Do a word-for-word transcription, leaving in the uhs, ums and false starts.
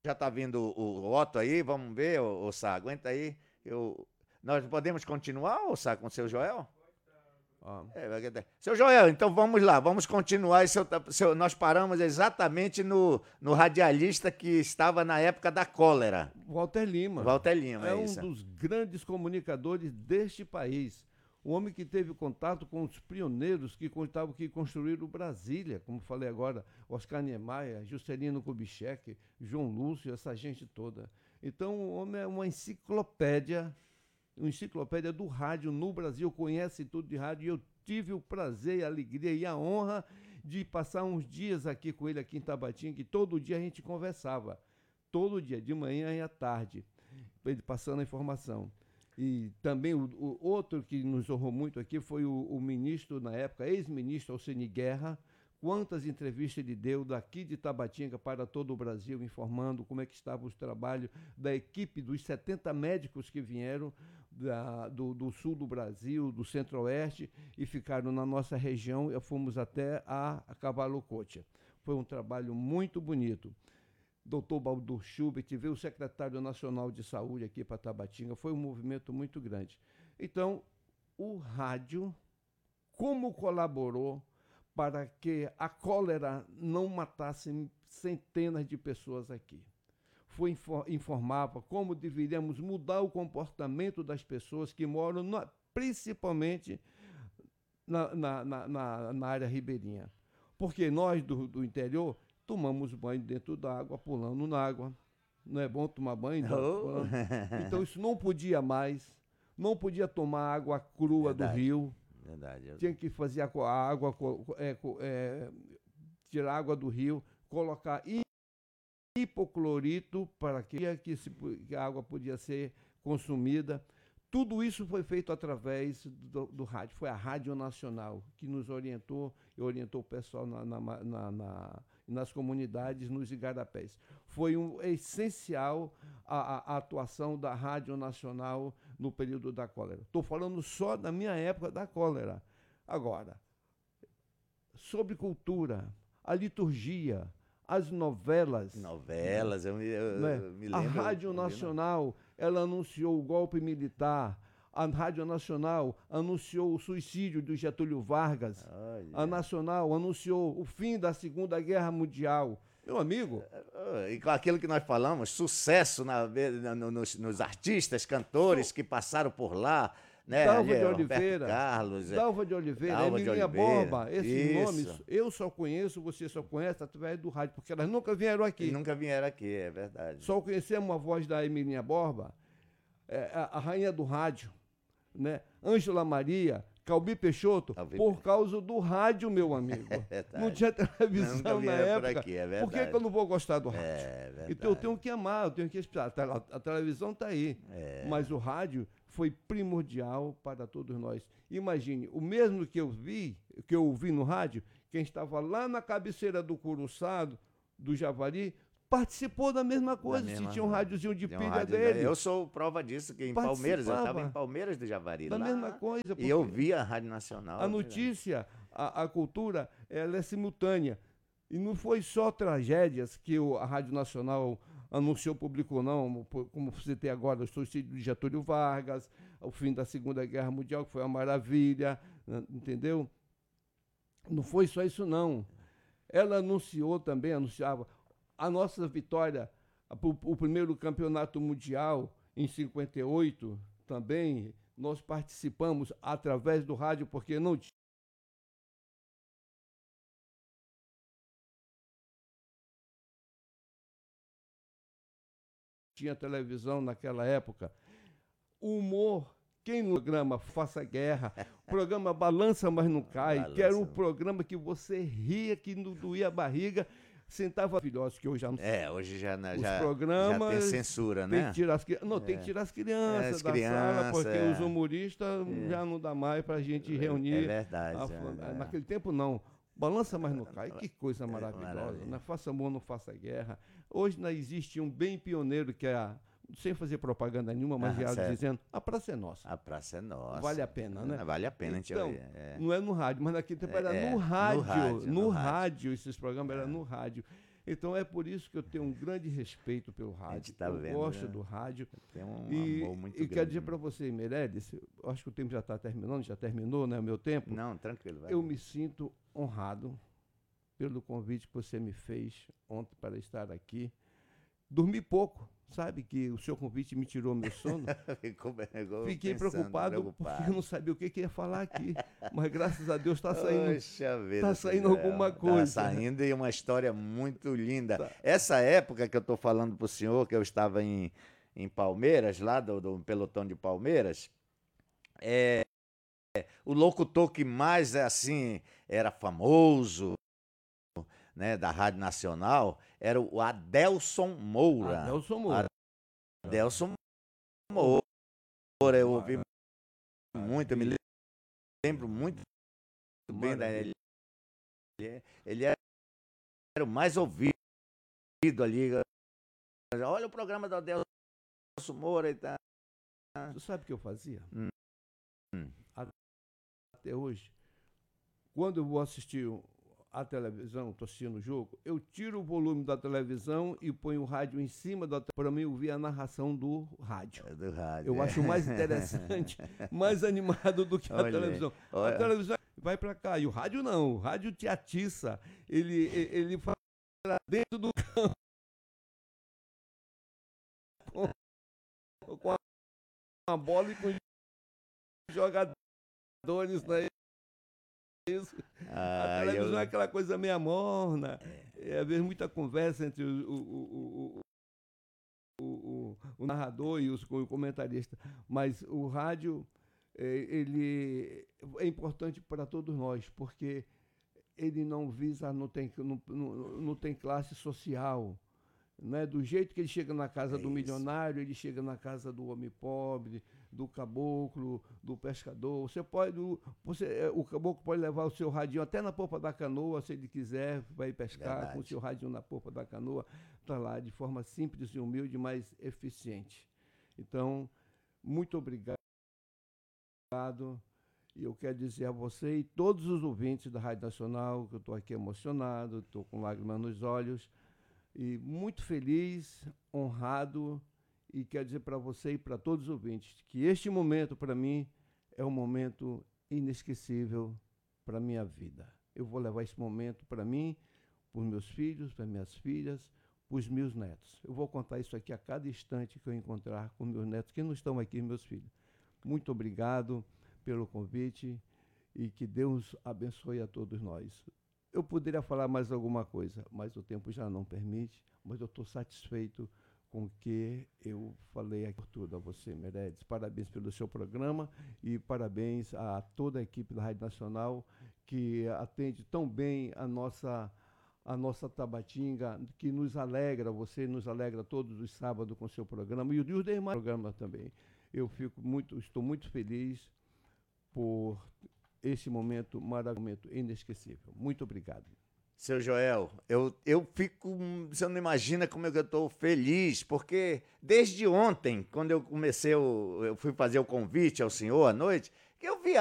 Já está vindo o, o Otto aí, vamos ver, o, o Sá, aguenta aí. Eu, nós podemos continuar, ô Sá, com o seu Joel? Ó, É, vai que- seu Joel, então vamos lá, vamos continuar. Seu, seu- nós paramos exatamente no, no radialista que estava na época da cólera. Walter Lima Walter Lima, é é um isso. dos grandes comunicadores deste país. O homem que teve contato com os pioneiros que contavam que construíram Brasília, como falei agora, Oscar Niemeyer, Juscelino Kubitschek, João Lúcio, essa gente toda. Então, o homem é uma enciclopédia, uma enciclopédia do rádio no Brasil, conhece tudo de rádio, e eu tive o prazer, a alegria e a honra de passar uns dias aqui com ele aqui em Tabatinga, que todo dia a gente conversava, todo dia, de manhã e à tarde, ele passando a informação. E também o, o outro que nos honrou muito aqui foi o, o ministro, na época, ex-ministro Alceni Guerra. Quantas entrevistas ele deu daqui de Tabatinga para todo o Brasil, informando como é que estavam os trabalhos da equipe dos setenta médicos que vieram da, do, do sul do Brasil, do centro-oeste, e ficaram na nossa região e fomos até a, a Cavalo Cotia. Foi um trabalho muito bonito. Doutor Baldur Schubert, veio o secretário nacional de saúde aqui para Tabatinga, foi um movimento muito grande. Então, o rádio, como colaborou para que a cólera não matasse centenas de pessoas aqui. Foi infor informava como deveríamos mudar o comportamento das pessoas que moram, na, principalmente na, na, na, na, na área ribeirinha. Porque nós do, do interior tomamos banho dentro da água, pulando na água. Não é bom tomar banho? Oh. Então isso não podia mais. Não podia tomar água crua Verdade. do rio. Verdade. Eu... Tinha que fazer a água, é, é, tirar a água do rio, colocar hipoclorito para que, que, se, que a água podia ser consumida. Tudo isso foi feito através do, do rádio. Foi a Rádio Nacional que nos orientou e orientou o pessoal na, na, na, na, nas comunidades, nos igarapés. Foi um, essencial a, a, a atuação da Rádio Nacional no período da cólera. Estou falando só da minha época da cólera. Agora, sobre cultura, a liturgia, as novelas. Novelas, eu, eu, né? eu me lembro. A Rádio Nacional, ela anunciou o golpe militar. A Rádio Nacional anunciou o suicídio do Getúlio Vargas. Olha. A Nacional anunciou o fim da Segunda Guerra Mundial. Meu amigo... E com aquilo que nós falamos, sucesso na, no, nos, nos artistas, cantores que passaram por lá, né? Dalva Ali, de Roberto Oliveira, Carlos, Dalva de Oliveira, Dalva de Emilinha Oliveira. Borba, esses Isso. nomes eu só conheço, você só conhece através do rádio, porque elas nunca vieram aqui. E nunca vieram aqui, é verdade. Só conhecemos a voz da Emilinha Borba, é, a, a rainha do rádio, né? Ângela Maria, Calbi Peixoto, Calbi por causa do rádio, meu amigo. É não tinha televisão nunca na vieram época. por aqui, é verdade. Por que, que eu não vou gostar do rádio? É verdade. Então eu tenho que amar, eu tenho que esperar. A, a televisão está aí, É. mas o rádio foi primordial para todos nós. Imagine, o mesmo que eu vi, que eu ouvi no rádio, quem estava lá na cabeceira do Curuçado, do Javari, participou da mesma coisa, mesma se tinha um coisa. rádiozinho de Tem um pilha rádio, dele. Eu sou prova disso, que em Palmeiras, eu estava em Palmeiras do Javari. Da lá, mesma coisa. E eu via a Rádio Nacional. A notícia, a, a cultura, ela é simultânea. E não foi só tragédias que o, a Rádio Nacional anunciou, publicou, não, como você tem agora, o suicídio de Getúlio Vargas, o fim da Segunda Guerra Mundial, que foi uma maravilha, entendeu? Não foi só isso, não. Ela anunciou também, anunciava a nossa vitória, o, o primeiro campeonato mundial em cinquenta e oito, também nós participamos através do rádio, porque não tinha tinha televisão naquela época. O humor, quem no programa Faça Guerra, o programa Balança Mas Não Cai, Balança. que era um programa que você ria, que não doía a barriga, sentava filhosos, que hoje já não É, hoje já, os já, programas, já tem censura, tem né? que tirar as, não, é. tem que tirar as crianças É, as da crianças, sala, porque é. os humoristas é. já não dá mais pra gente reunir. É verdade. A, é, naquele tempo, não. Balança, mas não cai. Que coisa maravilhosa. Maravilha. Né? Faça amor, não faça guerra. Hoje não existe um bem pioneiro que é, a, sem fazer propaganda nenhuma, mas Ah, já certo. dizendo, a praça é nossa. A praça é nossa. Vale a pena, né? Vale a pena, a gente então, ouvir, é. não é no rádio, mas naquele tempo era É, no no rádio. rádio, No no rádio, rádio. esses programas eram no rádio. Então é por isso que eu tenho um grande respeito pelo rádio. Tá eu vendo, gosto né? do rádio. Tem um e, amor muito e grande. quero dizer para você, Meirelles, eu acho que o tempo já está terminando, já terminou, né, o meu tempo. Não, tranquilo. Vai. Eu me sinto honrado pelo convite que você me fez ontem para estar aqui. Dormi pouco, sabe que o seu convite me tirou meu sono. Ficou, ficou Fiquei pensando, preocupado, preocupado porque eu não sabia o que, que ia falar aqui. Mas graças a Deus está saindo, Poxa vida, tá saindo Joel. alguma Tá coisa. saindo e uma história muito linda. Tá. Essa época que eu estou falando para o senhor, que eu estava em, em Palmeiras, lá do, do pelotão de Palmeiras, é, o locutor que mais assim era famoso, né, da Rádio Nacional, era o Adelson Moura. Adelson Moura. Adelson Moura. Eu ouvi muito, eu me lembro muito bem da ele. Ele era o mais ouvido ali. Olha o programa do Adelson Moura e tá. Você sabe o que eu fazia? Hum. Hum. Até hoje, quando eu vou assistir a televisão, estou assistindo o jogo, eu tiro o volume da televisão e ponho o rádio em cima da para mim ouvir a narração do rádio. É do rádio. Eu é. acho mais interessante, mais animado do que a Olha, televisão. olha. A televisão vai para cá e o rádio não. O rádio te atiça. Ele ele fala dentro do campo com a bola e com os jogadores, né? Isso. Ah, a televisão eu... é aquela coisa meio morna, é, às vezes muita conversa entre o, o, o, o, o, o narrador e os, o comentarista, mas o rádio é, ele é importante para todos nós, porque ele não visa, não tem, não, não, não tem classe social. Né? Do jeito que ele chega na casa É do isso. milionário, ele chega na casa do homem pobre, do caboclo, do pescador. Você pode, você, o caboclo pode levar o seu radinho até na popa da canoa, se ele quiser, vai pescar. Verdade. Com o seu radinho na popa da canoa, está lá de forma simples e humilde, mas eficiente. Então, muito obrigado. E eu quero dizer a você e todos os ouvintes da Rádio Nacional que eu estou aqui emocionado, estou com lágrimas nos olhos, e muito feliz, honrado, e quero dizer para você e para todos os ouvintes que este momento, para mim, é um momento inesquecível para a minha vida. Eu vou levar esse momento para mim, para os meus filhos, para minhas filhas, para os meus netos. Eu vou contar isso aqui a cada instante que eu encontrar com meus netos, que não estão aqui, meus filhos. Muito obrigado pelo convite e que Deus abençoe a todos nós. Eu poderia falar mais alguma coisa, mas o tempo já não permite, mas eu estou satisfeito com o que eu falei aqui por tudo a você, Meirelles. Parabéns pelo seu programa e parabéns a toda a equipe da Rádio Nacional que atende tão bem a nossa, a nossa Tabatinga, que nos alegra, você nos alegra todos os sábados com o seu programa e os demais programas também. Eu fico muito, estou muito feliz por esse momento maravilhoso, inesquecível. Muito obrigado. Seu Joel, eu, eu fico, você não imagina como eu estou feliz, porque desde ontem, quando eu comecei, eu, eu fui fazer o convite ao senhor à noite, que eu vi